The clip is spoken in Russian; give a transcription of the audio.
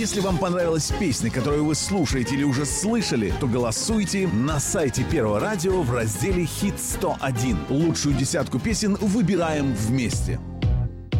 Если вам понравилась песня, которую вы слушаете или уже слышали, то голосуйте на сайте Первого радио в разделе «Хит 101». Лучшую десятку песен выбираем вместе.